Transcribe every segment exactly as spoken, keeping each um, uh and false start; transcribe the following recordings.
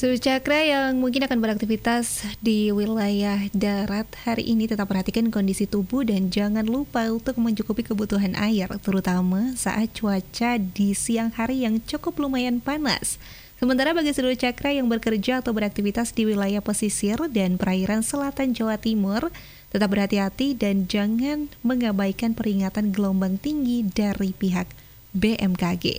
Seluruh Cakra yang mungkin akan beraktivitas di wilayah darat hari ini tetap perhatikan kondisi tubuh dan jangan lupa untuk mencukupi kebutuhan air, terutama saat cuaca di siang hari yang cukup lumayan panas. Sementara bagi seluruh Cakra yang bekerja atau beraktivitas di wilayah pesisir dan perairan selatan Jawa Timur, tetap berhati-hati dan jangan mengabaikan peringatan gelombang tinggi dari pihak B M K G.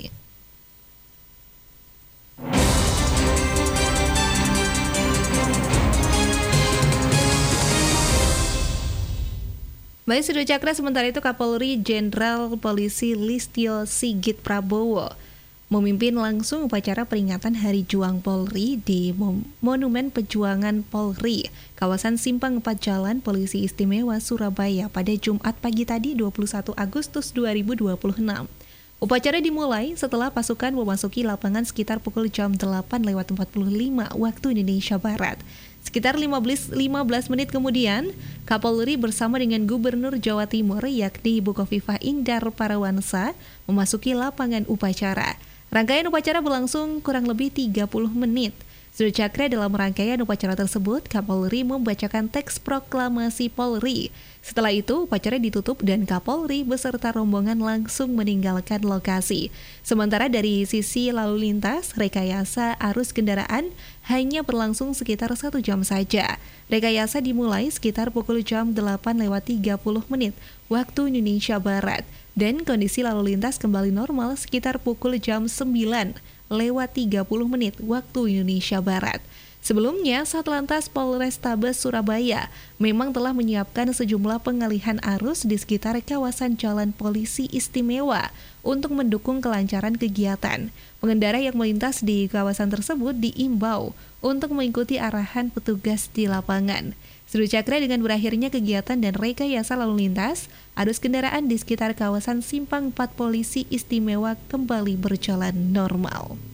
Baik, Seluruh Cakra, sementara itu Kapolri Jenderal Polisi Listio Sigit Prabowo memimpin langsung upacara peringatan Hari Juang Polri di Monumen Perjuangan Polri, kawasan Simpang Empat Jalan Polisi Istimewa Surabaya pada Jumat pagi tadi dua puluh satu Agustus dua ribu dua puluh enam. Upacara dimulai setelah pasukan memasuki lapangan sekitar pukul jam delapan lewat empat puluh lima waktu Indonesia Barat. Sekitar lima belas menit kemudian, Kapolri bersama dengan Gubernur Jawa Timur yakni Ibu Khofifah Indar Parawansa memasuki lapangan upacara. Rangkaian upacara berlangsung kurang lebih tiga puluh menit. Seluruh Cakra, dalam rangkaian upacara tersebut, Kapolri membacakan teks proklamasi Polri. Setelah itu, upacara ditutup dan Kapolri beserta rombongan langsung meninggalkan lokasi. Sementara dari sisi lalu lintas, rekayasa arus kendaraan hanya berlangsung sekitar satu jam saja. Rekayasa dimulai sekitar pukul jam delapan lewat tiga puluh menit waktu Indonesia Barat. Dan kondisi lalu lintas kembali normal sekitar pukul jam sembilan lewat tiga puluh menit waktu Indonesia Barat. Sebelumnya, Satlantas Polrestabes Surabaya memang telah menyiapkan sejumlah pengalihan arus di sekitar kawasan Jalan Polisi Istimewa untuk mendukung kelancaran kegiatan. Pengendara yang melintas di kawasan tersebut diimbau untuk mengikuti arahan petugas di lapangan. Seluruh Cakra, dengan berakhirnya kegiatan dan rekayasa lalu lintas, arus kendaraan di sekitar kawasan Simpang Empat Polisi Istimewa kembali berjalan normal.